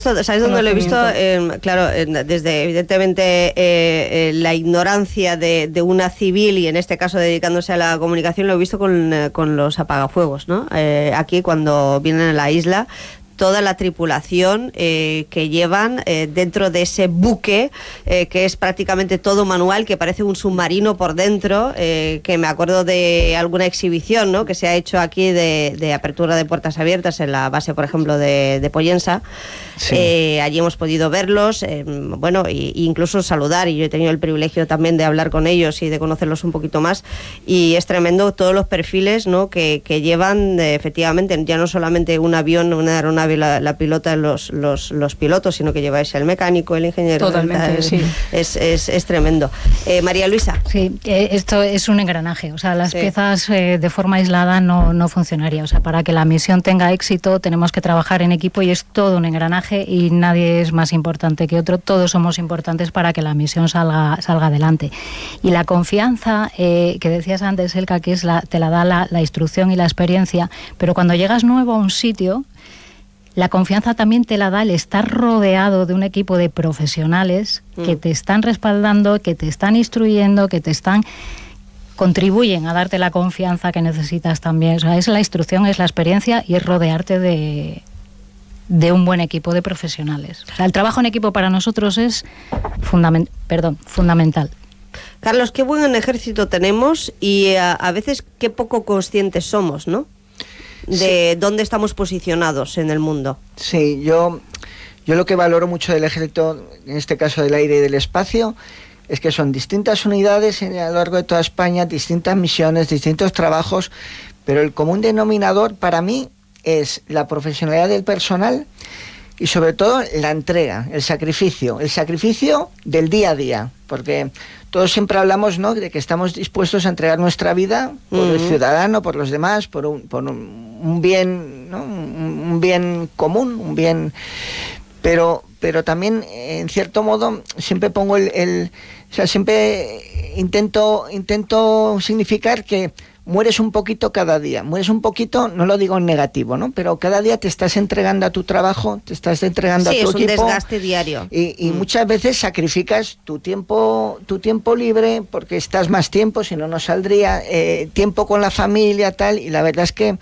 ¿Sabes dónde lo he visto? Claro, desde evidentemente la ignorancia de una civil, y en este caso dedicándose a la comunicación, lo he visto con los apagafuegos, ¿no? Aquí cuando vienen a la isla, toda la tripulación que llevan dentro de ese buque, que es prácticamente todo manual, que parece un submarino por dentro, que me acuerdo de alguna exhibición, ¿no?, que se ha hecho aquí de apertura de puertas abiertas en la base, por ejemplo, de Pollensa. Sí. Allí hemos podido verlos, bueno, e incluso saludar, y yo he tenido el privilegio también de hablar con ellos y de conocerlos un poquito más, y es tremendo todos los perfiles, ¿no?, que llevan, efectivamente, ya no solamente un avión, una aeronave, la pilota, los pilotos, sino que lleváis el mecánico, el ingeniero. Totalmente, sí. Es tremendo. María Luisa. Sí, esto es un engranaje, o sea, las piezas de forma aislada no funcionaría, o sea, para que la misión tenga éxito tenemos que trabajar en equipo, y es todo un engranaje, y nadie es más importante que otro, todos somos importantes para que la misión salga adelante. Y la confianza, que decías antes, Elka, que te la da la instrucción y la experiencia, pero cuando llegas nuevo a un sitio, la confianza también te la da el estar rodeado de un equipo de profesionales que te están respaldando, que te están instruyendo, que contribuyen a darte la confianza que necesitas también. O sea, es la instrucción, es la experiencia, y es rodearte de un buen equipo de profesionales. O sea, el trabajo en equipo para nosotros es fundamental. Carlos, qué buen ejército tenemos, y a veces qué poco conscientes somos, ¿no?, de dónde estamos posicionados en el mundo. Sí, yo lo que valoro mucho del ejército, en este caso del aire y del espacio, es que son distintas unidades a lo largo de toda España, distintas misiones, distintos trabajos, pero el común denominador para mí es la profesionalidad del personal y sobre todo la entrega, el sacrificio del día a día, porque todos siempre hablamos, ¿no?, de que estamos dispuestos a entregar nuestra vida por el ciudadano, por los demás, por un bien, ¿no?, un bien común, un bien, pero también, en cierto modo, siempre pongo o sea, siempre intento significar que mueres un poquito cada día, mueres un poquito, no lo digo en negativo, ¿no?, pero cada día te estás entregando a tu trabajo, te estás entregando a tu equipo. Sí, es un desgaste diario. Y muchas veces sacrificas tu tiempo libre, porque estás más tiempo, si no, no saldría, tiempo con la familia, tal, y la verdad es que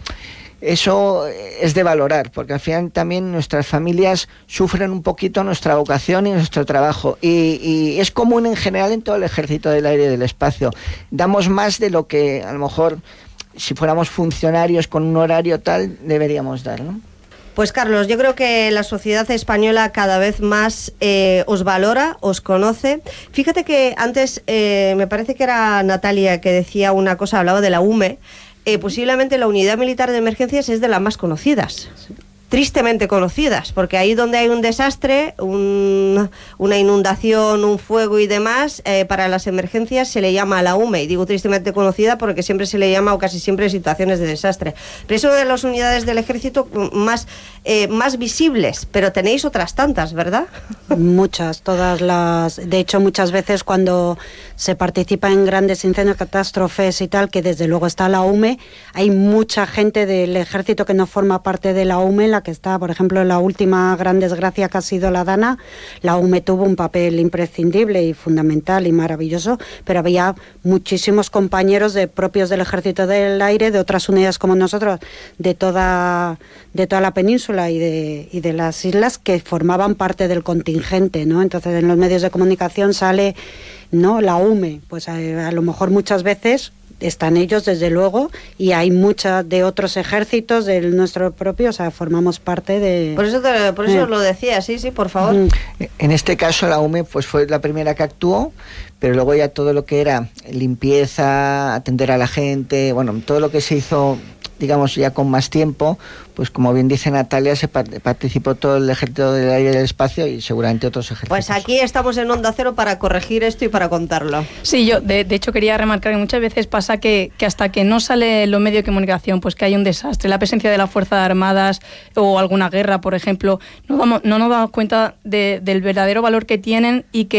eso es de valorar, porque al final también nuestras familias sufren un poquito nuestra vocación y nuestro trabajo, y es común en general en todo el ejército del aire y del espacio. Damos más de lo que a lo mejor, si fuéramos funcionarios con un horario tal, deberíamos dar, ¿no? Pues Carlos, yo creo que la sociedad española cada vez más os valora, os conoce. Fíjate que antes, me parece que era Natalia que decía una cosa, hablaba de la UME. Posiblemente la unidad militar de emergencias es de las más conocidas, tristemente conocidas, porque ahí donde hay un desastre, una inundación, un fuego y demás, para las emergencias se le llama a la UME, y digo tristemente conocida porque siempre se le llama, o casi siempre, situaciones de desastre. Pero eso de las unidades del ejército más visibles, pero tenéis otras tantas, ¿verdad? Muchas, de hecho muchas veces cuando se participa en grandes incendios, catástrofes y tal, que desde luego está la UME, hay mucha gente del ejército que no forma parte de la UME, que está, por ejemplo, en la última gran desgracia que ha sido la Dana. La UME tuvo un papel imprescindible y fundamental y maravilloso, pero había muchísimos compañeros propios del Ejército del Aire, de otras unidades como nosotros, de toda la península y de las islas, que formaban parte del contingente, ¿no? Entonces, en los medios de comunicación sale, ¿no?, la UME, pues a lo mejor muchas veces están ellos, desde luego, y hay muchas de otros ejércitos del nuestro propio, o sea, formamos parte de... Por eso os lo decía, sí, por favor. En este caso la UME pues fue la primera que actuó, pero luego ya todo lo que era limpieza, atender a la gente, bueno, todo lo que se hizo, digamos, ya con más tiempo, pues como bien dice Natalia, se participó todo el Ejército del Aire y del Espacio y seguramente otros ejércitos. Pues aquí estamos en Onda Cero para corregir esto y para contarlo. Sí, yo de hecho quería remarcar que muchas veces pasa que hasta que no sale en los medios de comunicación, pues que hay un desastre, la presencia de las Fuerzas Armadas o alguna guerra, por ejemplo, no nos damos cuenta del verdadero valor que tienen, y que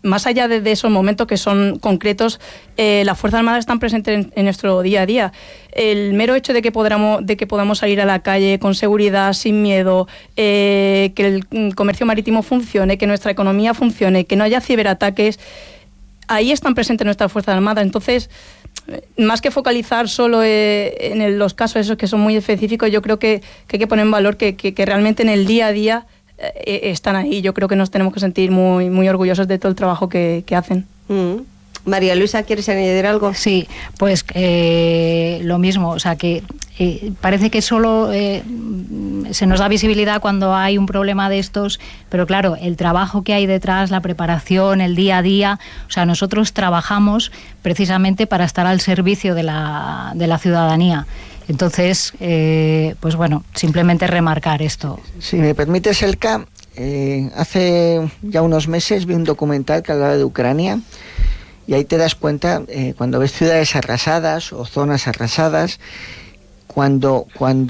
más allá de esos momentos que son concretos, las Fuerzas Armadas están presentes en nuestro día a día. El mero hecho de que podamos salir a la calle con seguridad, sin miedo, que el comercio marítimo funcione, que nuestra economía funcione, que no haya ciberataques, ahí están presentes nuestras Fuerzas Armadas. Entonces, más que focalizar solo en los casos esos que son muy específicos, yo creo que hay que poner en valor que realmente en el día a día están ahí. Yo creo que nos tenemos que sentir muy, muy orgullosos de todo el trabajo que hacen. María Luisa, ¿quieres añadir algo? Sí, pues lo mismo, o sea que parece que solo se nos da visibilidad cuando hay un problema de estos, pero claro, el trabajo que hay detrás, la preparación, el día a día, o sea, nosotros trabajamos precisamente para estar al servicio de la ciudadanía. Entonces, pues bueno, simplemente remarcar esto. Si me permites, Elka, hace ya unos meses vi un documental que hablaba de Ucrania. Y ahí te das cuenta, cuando ves ciudades arrasadas o zonas arrasadas, cuando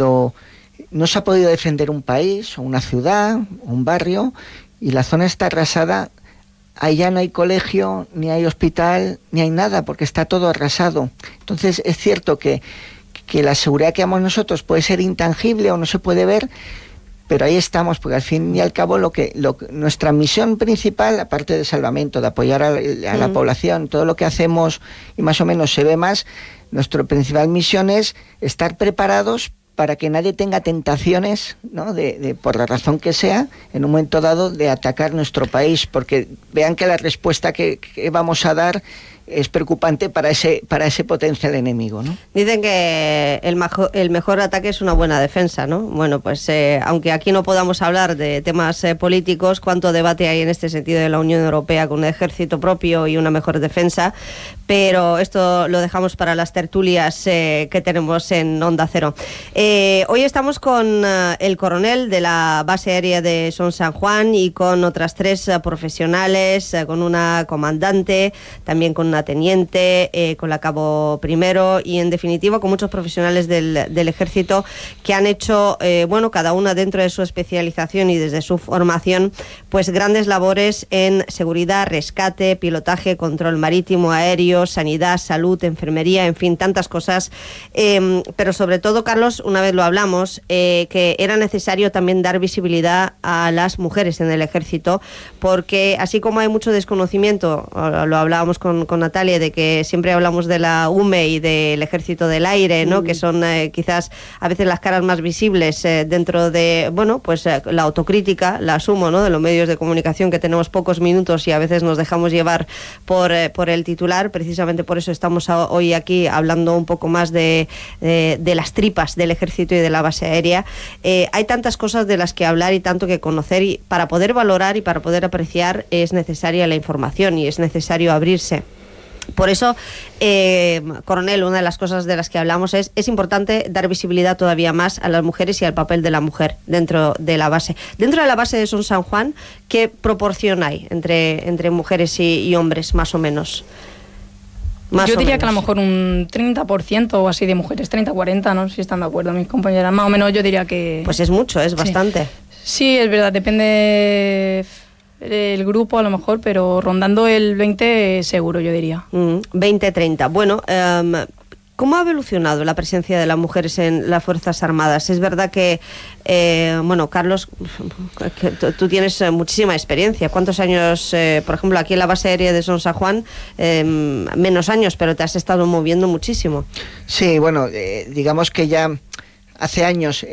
no se ha podido defender un país o una ciudad o un barrio y la zona está arrasada, ahí ya no hay colegio, ni hay hospital, ni hay nada, porque está todo arrasado. Entonces es cierto que la seguridad que damos nosotros puede ser intangible o no se puede ver, pero ahí estamos, porque al fin y al cabo nuestra misión principal, aparte de salvamento, de apoyar a la población, todo lo que hacemos y más o menos se ve más, nuestra principal misión es estar preparados para que nadie tenga tentaciones, ¿no? de por la razón que sea, en un momento dado, de atacar nuestro país, porque vean que la respuesta que vamos a dar es preocupante para ese potencial enemigo, ¿no? Dicen que el mejor ataque es una buena defensa, ¿no? Bueno, pues aunque aquí no podamos hablar de temas políticos, cuánto debate hay en este sentido de la Unión Europea con un ejército propio y una mejor defensa, pero esto lo dejamos para las tertulias que tenemos en Onda Cero. Hoy estamos con el coronel de la base aérea de Son San Juan y con otras 3 profesionales, con una comandante, también con una teniente, con la cabo primero y en definitiva con muchos profesionales del ejército que han hecho, cada una dentro de su especialización y desde su formación, pues grandes labores en seguridad, rescate, pilotaje, control marítimo, aéreo, sanidad, salud, enfermería, en fin, tantas cosas. Pero sobre todo, Carlos, una vez lo hablamos, que era necesario también dar visibilidad a las mujeres en el ejército, porque así como hay mucho desconocimiento, lo hablábamos con Natalia, de que siempre hablamos de la UME y del Ejército del Aire, ¿no? Que son quizás a veces las caras más visibles dentro de, la autocrítica, la asumo, ¿no? De los medios de comunicación, que tenemos pocos minutos y a veces nos dejamos llevar por el titular. Precisamente por eso estamos hoy aquí hablando un poco más de las tripas del Ejército y de la base aérea. Hay tantas cosas de las que hablar y tanto que conocer, y para poder valorar y para poder apreciar es necesaria la información y es necesario abrirse. Por eso, coronel, una de las cosas de las que hablamos es importante dar visibilidad todavía más a las mujeres y al papel de la mujer dentro de la base. Dentro de la base de Son San Juan, ¿qué proporción hay entre mujeres y hombres, más o menos? Yo diría que a lo mejor un 30% o así de mujeres, 30-40, no sé si están de acuerdo mis compañeras. Más o menos yo diría que... Pues es mucho, es bastante. Sí, es verdad, depende el grupo a lo mejor, pero rondando el 20 seguro, yo diría. 20-30. Bueno, ¿cómo ha evolucionado la presencia de las mujeres en las Fuerzas Armadas? Es verdad que, Carlos, que tú tienes muchísima experiencia. ¿Cuántos años, por ejemplo, aquí en la base aérea de Son San Juan, menos años, pero te has estado moviendo muchísimo? Sí, digamos que ya hace años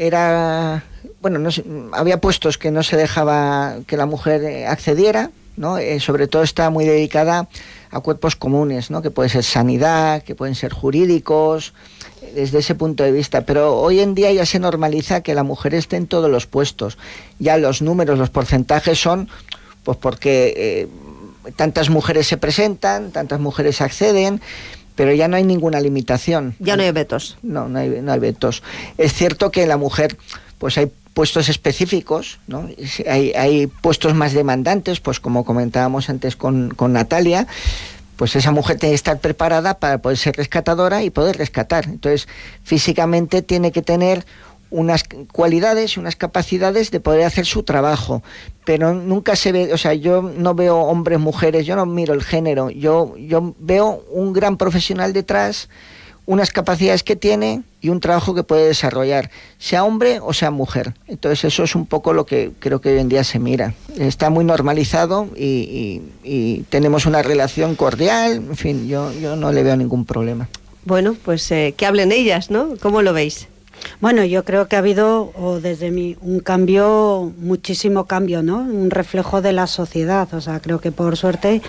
había puestos que no se dejaba que la mujer accediera, ¿no? Sobre todo está muy dedicada a cuerpos comunes, ¿no? Que puede ser sanidad, que pueden ser jurídicos, desde ese punto de vista. Pero hoy en día ya se normaliza que la mujer esté en todos los puestos. Ya los números, los porcentajes son, pues porque tantas mujeres se presentan, tantas mujeres acceden, pero ya no hay ninguna limitación. Ya no hay vetos. No hay vetos. Es cierto que la mujer, pues hay puestos específicos, ¿no? Hay puestos más demandantes, pues como comentábamos antes con Natalia, pues esa mujer tiene que estar preparada para poder ser rescatadora y poder rescatar. Entonces, físicamente tiene que tener unas cualidades y unas capacidades de poder hacer su trabajo, pero nunca se ve, o sea, yo no veo hombres, mujeres, yo no miro el género, yo veo un gran profesional detrás, unas capacidades que tiene y un trabajo que puede desarrollar, sea hombre o sea mujer. Entonces eso es un poco lo que creo que hoy en día se mira. Está muy normalizado y tenemos una relación cordial, en fin, yo no le veo ningún problema. Bueno, pues que hablen ellas, ¿no? ¿Cómo lo veis? Bueno, yo creo que ha habido, un cambio, muchísimo cambio, ¿no? Un reflejo de la sociedad. O sea, creo que por suerte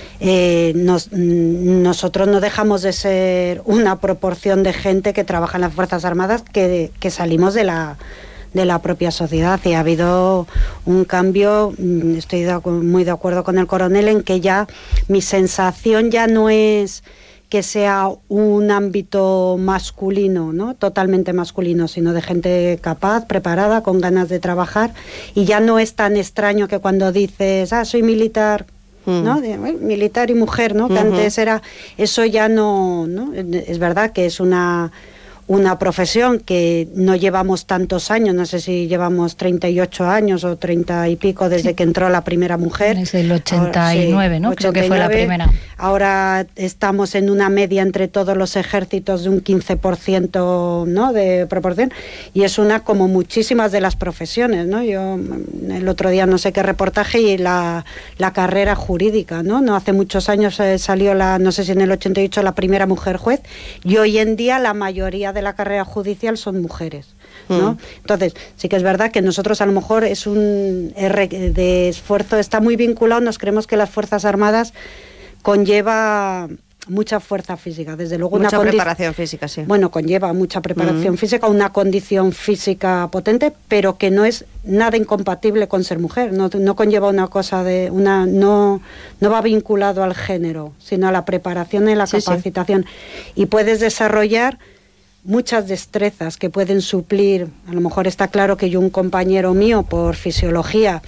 nosotros no dejamos de ser una proporción de gente que trabaja en las Fuerzas Armadas que salimos de la propia sociedad, y ha habido un cambio. Estoy muy de acuerdo con el coronel en que ya mi sensación ya no es que sea un ámbito masculino, ¿no? Totalmente masculino, sino de gente capaz, preparada, con ganas de trabajar, y ya no es tan extraño que cuando dices, soy militar, ¿no? Militar y mujer, ¿no? Que antes era, eso ya no, es verdad que es una profesión que no llevamos tantos años, no sé si llevamos 38 años o 30 y pico desde que entró la primera mujer. Desde el 89, ahora, sí, ¿no? 89, creo que fue la primera. Ahora estamos en una media entre todos los ejércitos de un 15%, ¿no? De proporción, y es una como muchísimas de las profesiones, ¿no? Yo el otro día no sé qué reportaje y la carrera jurídica, ¿no? No hace muchos años salió no sé si en el 88 la primera mujer juez, y hoy en día la mayoría de la carrera judicial son mujeres, ¿no? Entonces, sí que es verdad que nosotros a lo mejor es un R de esfuerzo, está muy vinculado, nos creemos que las Fuerzas Armadas conlleva mucha fuerza física, desde luego mucha preparación física, sí. Bueno, conlleva mucha preparación física, una condición física potente, pero que no es nada incompatible con ser mujer, no conlleva una cosa no va vinculado al género, sino a la preparación y la capacitación. Sí. Y puedes desarrollar muchas destrezas que pueden suplir. A lo mejor está claro que un compañero mío, por fisiología,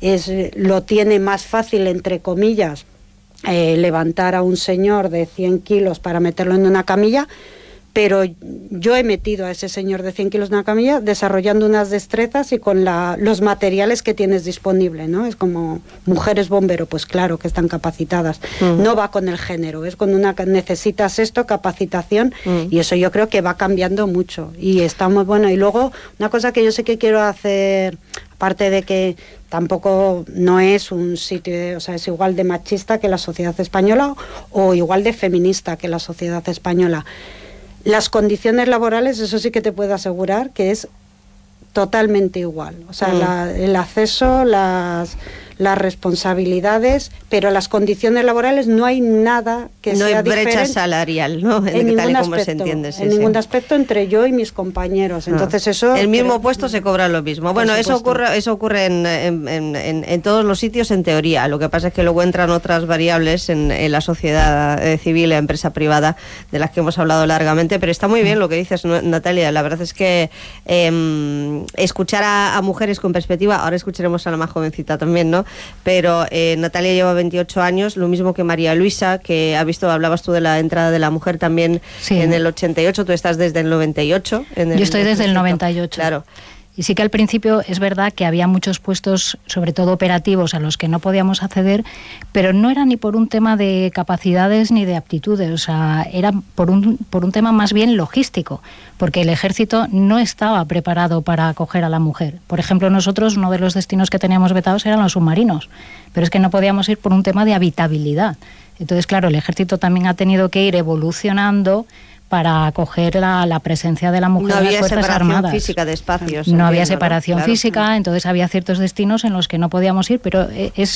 lo tiene más fácil, entre comillas, levantar a un señor de 100 kilos para meterlo en una camilla, pero yo he metido a ese señor de 100 kilos en una camilla desarrollando unas destrezas y con los materiales que tienes disponible, ¿no? Es como mujeres bombero, pues claro que están capacitadas. No va con el género, es con necesitas esto, capacitación, y eso yo creo que va cambiando mucho. Y estamos, bueno, y luego una cosa que yo sé que quiero hacer, aparte de que tampoco no es un sitio, o sea, es igual de machista que la sociedad española o igual de feminista que la sociedad española. Las condiciones laborales, eso sí que te puedo asegurar que es totalmente igual. O sea, el acceso, las responsabilidades, pero las condiciones laborales no hay nada que sea diferente. No hay brecha salarial, ¿no? En ningún tal y aspecto, como se entiende. En ningún aspecto entre yo y mis compañeros. Entonces eso... El mismo puesto se cobra lo mismo. Bueno, eso ocurre en todos los sitios en teoría. Lo que pasa es que luego entran otras variables en la sociedad civil, la empresa privada, de las que hemos hablado largamente, pero está muy bien lo que dices, Natalia. La verdad es que escuchar a mujeres con perspectiva, ahora escucharemos a la más jovencita también, ¿no? Pero Natalia lleva 28 años, lo mismo que María Luisa, que hablabas tú de la entrada de la mujer también en el 88, tú estás desde el 98. Yo estoy desde el 98. Claro. Y sí que al principio es verdad que había muchos puestos, sobre todo operativos, a los que no podíamos acceder, pero no era ni por un tema de capacidades ni de aptitudes, o sea, era por un tema más bien logístico, porque el ejército no estaba preparado para acoger a la mujer. Por ejemplo, nosotros, uno de los destinos que teníamos vetados eran los submarinos, pero es que no podíamos ir por un tema de habitabilidad. Entonces, claro, el ejército también ha tenido que ir evolucionando para acoger la presencia de la mujer en las Fuerzas Armadas. No había separación física de espacios. No había separación física, entonces había ciertos destinos en los que no podíamos ir, pero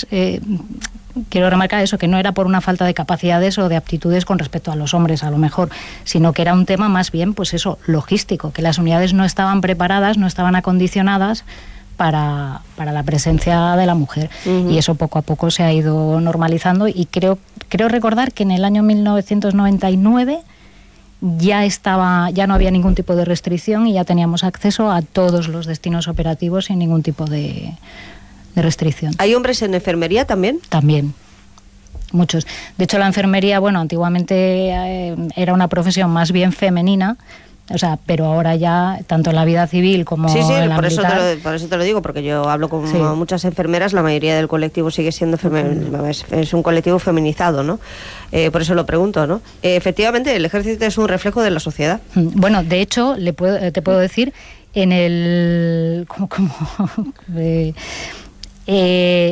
quiero remarcar eso, que no era por una falta de capacidades o de aptitudes con respecto a los hombres, a lo mejor, sino que era un tema más bien, pues eso, logístico, que las unidades no estaban preparadas, no estaban acondicionadas para la presencia de la mujer. Y eso poco a poco se ha ido normalizando, y creo recordar que en el año 1999 ya no había ningún tipo de restricción y ya teníamos acceso a todos los destinos operativos sin ningún tipo de restricción. ¿Hay hombres en enfermería también? También, muchos. De hecho, la enfermería, bueno, antiguamente era una profesión más bien femenina, O sea, pero ahora ya, tanto en la vida civil como en la militar... por eso te lo digo, porque yo hablo con muchas enfermeras, la mayoría del colectivo sigue siendo es un colectivo feminizado, ¿no? Por eso lo pregunto, ¿no? Efectivamente, el ejército es un reflejo de la sociedad. Bueno, de hecho, te puedo decir, en el...